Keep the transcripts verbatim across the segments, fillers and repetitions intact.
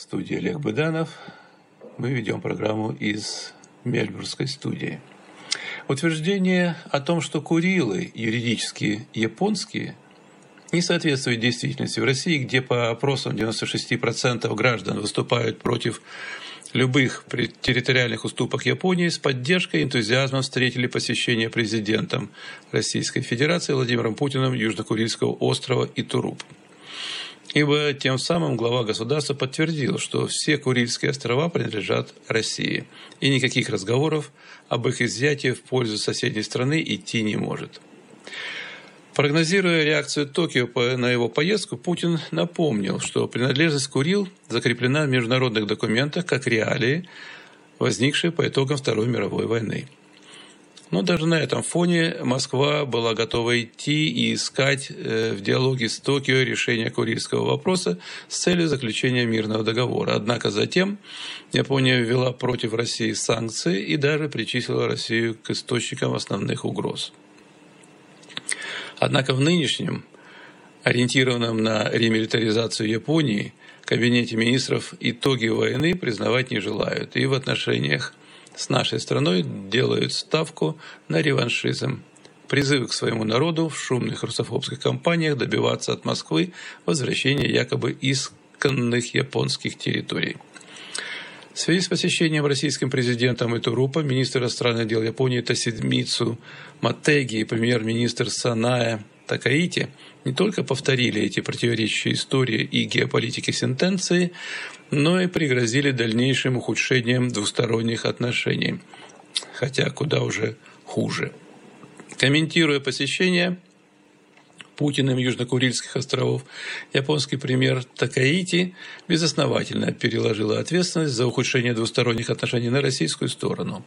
студии Олег Быданов. Мы ведем программу из Мельбурнской студии. Утверждение о том, что Курилы юридически японские, не соответствует действительности. В России, где по опросам девяносто шесть процентов граждан выступают против любых территориальных уступок Японии, с поддержкой и энтузиазмом встретили посещение президентом Российской Федерации Владимиром Путиным Южно-Курильского острова Итуруп. Ибо тем самым глава государства подтвердил, что все Курильские острова принадлежат России, и никаких разговоров об их изъятии в пользу соседней страны идти не может. Прогнозируя реакцию Токио на его поездку, Путин напомнил, что принадлежность Курил закреплена в международных документах как реалии, возникшие по итогам Второй мировой войны. Но даже на этом фоне Москва была готова идти и искать в диалоге с Токио решение Курильского вопроса с целью заключения мирного договора. Однако затем Япония ввела против России санкции и даже причислила Россию к источникам основных угроз. Однако в нынешнем, ориентированном на ремилитаризацию Японии, кабинете министров итоги войны признавать не желают и в отношениях с нашей страной делают ставку на реваншизм, призывы к своему народу в шумных русофобских кампаниях добиваться от Москвы возвращения якобы исконных японских территорий. В связи с посещением российским президентом Итурупа министр иностранных дел Японии Тосимицу Мотеги и премьер-министр Санае Такаити не только повторили эти противоречащие истории и геополитики сентенции, но и пригрозили дальнейшим ухудшением двусторонних отношений, хотя куда уже хуже. Комментируя посещение Путиным Южно-Курильских островов, японский премьер Такаити безосновательно переложила ответственность за ухудшение двусторонних отношений на российскую сторону.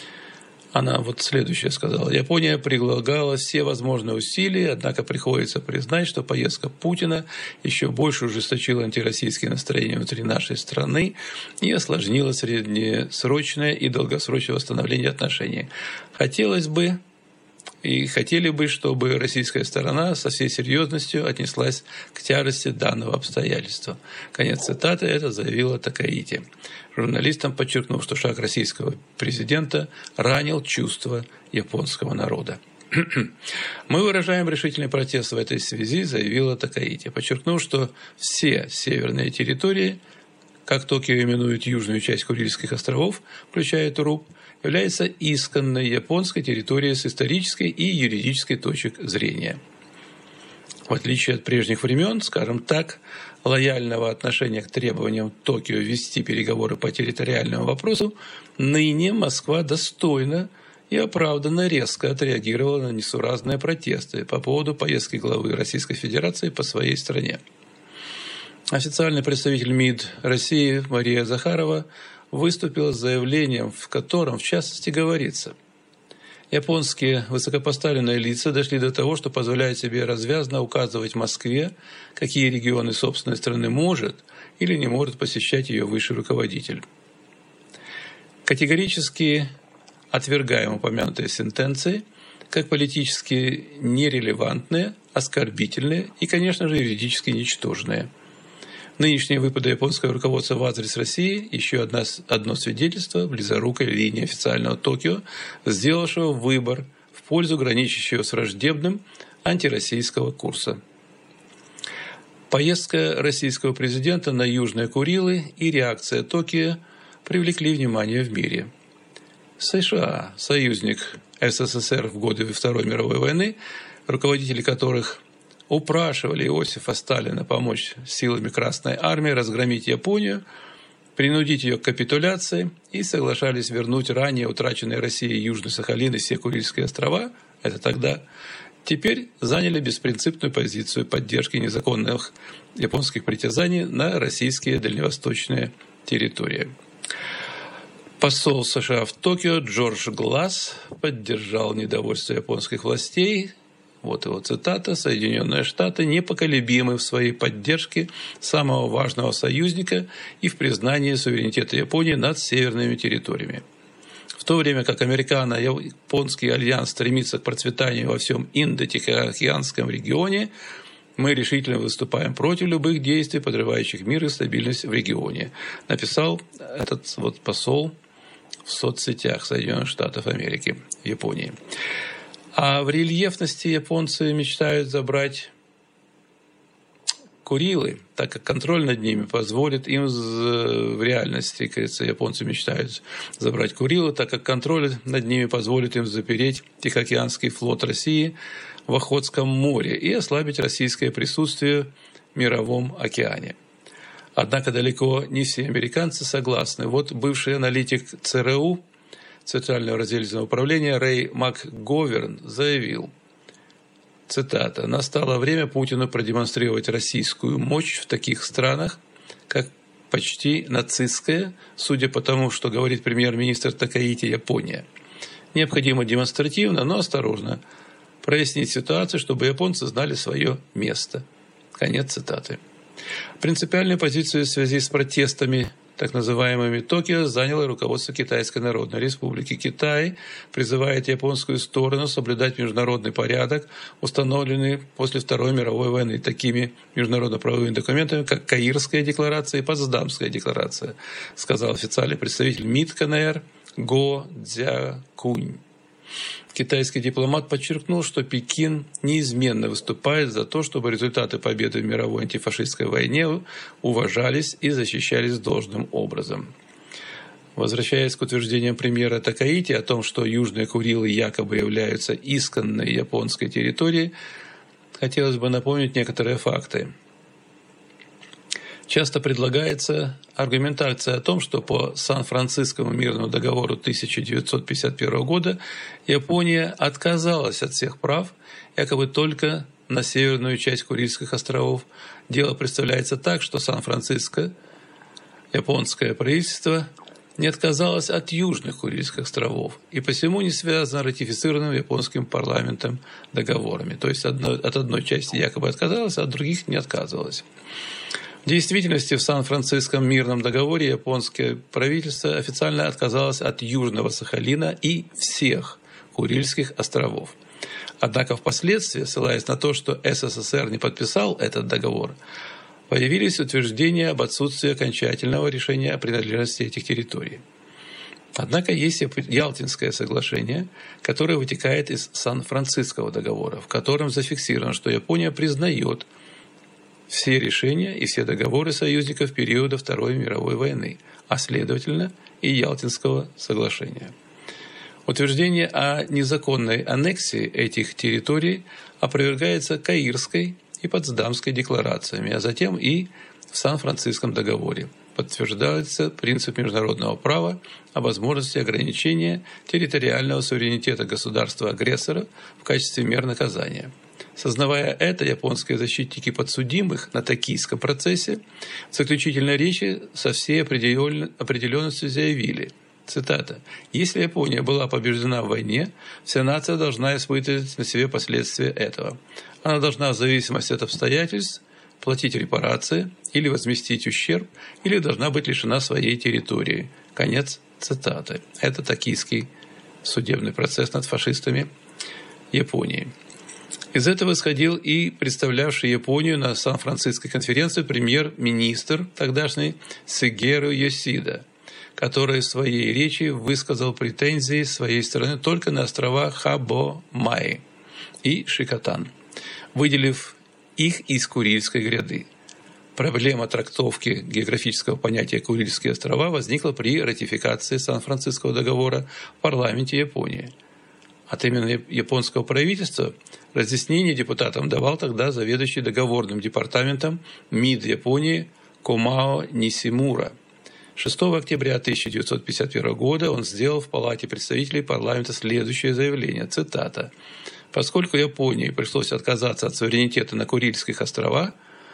Она вот следующее сказала. Япония прилагала все возможные усилия, однако приходится признать, что поездка Путина еще больше ужесточила антироссийские настроения внутри нашей страны и осложнила среднесрочное и долгосрочное восстановление отношений. Хотелось бы и хотели бы, чтобы российская сторона со всей серьезностью отнеслась к тяжести данного обстоятельства. Конец цитаты, это заявила Такаити. Журналистам подчеркнув, что шаг российского президента ранил чувства японского народа. Мы выражаем решительный протест в этой связи, заявила Такаити, подчеркнув, что все северные территории, как Токио именует южную часть Курильских островов, включая Итуруп, является исконной японской территорией с исторической и юридической точек зрения. В отличие от прежних времен, скажем так, лояльного отношения к требованиям Токио вести переговоры по территориальному вопросу, ныне Москва достойно и оправданно резко отреагировала на несуразные протесты по поводу поездки главы Российской Федерации по своей стране. Официальный представитель МИД России Мария Захарова выступила с заявлением, в котором, в частности, говорится: японские высокопоставленные лица дошли до того, что позволяют себе развязно указывать Москве, какие регионы собственной страны может или не может посещать ее высший руководитель. Категорически отвергаем упомянутые сентенции как политически нерелевантные, оскорбительные и, конечно же, юридически ничтожные. Нынешние выпады японского руководства в адрес России – еще одно, одно свидетельство близорукой линии официального Токио, сделавшего выбор в пользу граничащего с враждебным антироссийского курса. Поездка российского президента на Южные Курилы и реакция Токио привлекли внимание в мире. США, союзник СССР в годы Второй мировой войны, руководители которых упрашивали Иосифа Сталина помочь силами Красной Армии разгромить Японию, принудить ее к капитуляции и соглашались вернуть ранее утраченные Россией Южный Сахалин и все Курильские острова, это тогда, теперь заняли беспринципную позицию поддержки незаконных японских притязаний на российские дальневосточные территории. Посол США в Токио Джордж Гласс поддержал недовольство японских властей. Вот его цитата: «Соединенные Штаты непоколебимы в своей поддержке самого важного союзника и в признании суверенитета Японии над северными территориями». В то время как американо-японский альянс стремится к процветанию во всем Индо-Тихоокеанском регионе, Мы решительно выступаем против любых действий, подрывающих мир и стабильность в регионе. Написал этот вот посол в соцсетях Соединенных Штатов Америки, Японии. А в рельефности японцы мечтают забрать Курилы, так как контроль над ними позволит им в реальности, кажется, японцы мечтают забрать Курилы, так как контроль над ними позволит им запереть Тихоокеанский флот России в Охотском море и ослабить российское присутствие в Мировом океане. Однако далеко не все американцы согласны. Вот бывший аналитик ЦРУ, Центрального разведывательного управления, Рэй МакГоверн заявил, цитата, «Настало время Путину продемонстрировать российскую мощь в таких странах, как почти нацистская, судя по тому, что говорит премьер-министр Такаити, Япония. Необходимо демонстративно, но осторожно прояснить ситуацию, чтобы японцы знали свое место». Конец цитаты. Принципиальную позицию в связи с протестами так называемыми Токио заняло руководство Китайской Народной Республики. Китай призывает японскую сторону соблюдать международный порядок, установленный после Второй мировой войны, такими международно-правовыми документами, как Каирская декларация и Потсдамская декларация, сказал официальный представитель МИД КНР Го Цзякунь. Китайский дипломат подчеркнул, что Пекин неизменно выступает за то, чтобы результаты победы в мировой антифашистской войне уважались и защищались должным образом. Возвращаясь к утверждениям премьера Такаити о том, что Южные Курилы якобы являются исконной японской территорией, хотелось бы напомнить некоторые факты. Часто предлагается аргументация о том, что по Сан-Францискому мирному договору тысяча девятьсот пятьдесят первого года Япония отказалась от всех прав, якобы только на северную часть Курильских островов. Дело представляется так, что Сан-Франциско, японское правительство, не отказалось от южных Курильских островов и посему не связано ратифицированным японским парламентом договорами. То есть от одной части якобы отказалось, а от других не отказывалось. В действительности в Сан-Франциском мирном договоре японское правительство официально отказалось от Южного Сахалина и всех Курильских островов. Однако впоследствии, ссылаясь на то, что СССР не подписал этот договор, появились утверждения об отсутствии окончательного решения о принадлежности этих территорий. Однако есть Ялтинское соглашение, которое вытекает из Сан-Франциского договора, в котором зафиксировано, что Япония признает все решения и все договоры союзников периода Второй мировой войны, а следовательно и Ялтинского соглашения. Утверждение о незаконной аннексии этих территорий опровергается Каирской и Потсдамской декларациями, а затем и в Сан-Франциском договоре. Подтверждается принцип международного права о возможности ограничения территориального суверенитета государства-агрессора в качестве мер наказания. Сознавая это, японские защитники подсудимых на токийском процессе в заключительной речи со всей определенностью заявили, цитата, «Если Япония была побеждена в войне, вся нация должна испытывать на себе последствия этого. Она должна в зависимости от обстоятельств платить репарации или возместить ущерб, или должна быть лишена своей территории». Конец цитаты. Это токийский судебный процесс над фашистами Японии. Из этого исходил и представлявший Японию на Сан-Франциской конференции премьер-министр тогдашний Сигеру Йосида, который в своей речи высказал претензии своей стороны только на острова Хабо-Маи и Шикотан, выделив их из Курильской гряды. Проблема трактовки географического понятия Курильские острова возникла при ратификации Сан-Франциского договора в парламенте Японии. От имени японского правительства разъяснение депутатам давал тогда заведующий договорным департаментом МИД Японии Комао Нисимура. шестого октября тысяча девятьсот пятьдесят первого года он сделал в Палате представителей парламента следующее заявление, цитата, «Поскольку Японии пришлось отказаться от суверенитета на Курильских островах,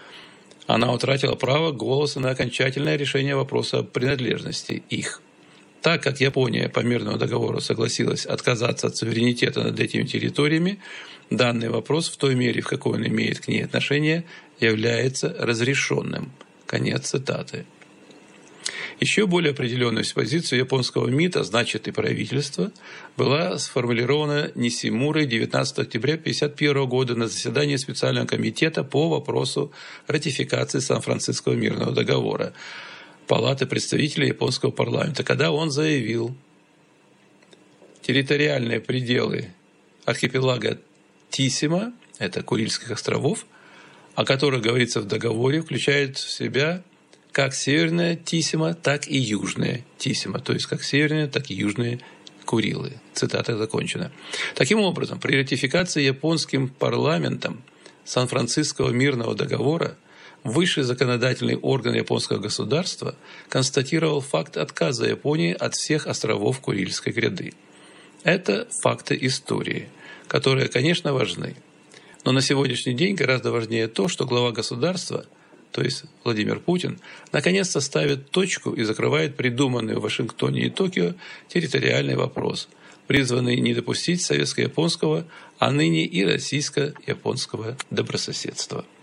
она утратила право голоса на окончательное решение вопроса о принадлежности их. Так как Япония по мирному договору согласилась отказаться от суверенитета над этими территориями, данный вопрос в той мере, в какой он имеет к ней отношение, является разрешенным». Конец цитаты. Еще более определенную позицию японского МИДа, значит и правительства, была сформулирована Нисимурой девятнадцатого октября тысяча девятьсот пятьдесят первого года на заседании специального комитета по вопросу ратификации Сан-Франциского мирного договора Палаты представителей японского парламента, когда он заявил: территориальные пределы архипелага Тисима, это Курильских островов, о которых говорится в договоре, включают в себя как северная Тисима, так и южная Тисима, то есть как северные, так и южные Курилы. Цитата закончена. Таким образом, при ратификации японским парламентом Сан-Франциского мирного договора высший законодательный орган японского государства констатировал факт отказа Японии от всех островов Курильской гряды. Это факты истории, которые, конечно, важны. Но на сегодняшний день гораздо важнее то, что глава государства, то есть Владимир Путин, наконец-то ставит точку и закрывает придуманный в Вашингтоне и Токио территориальный вопрос, призванный не допустить советско-японского, а ныне и российско-японского добрососедства.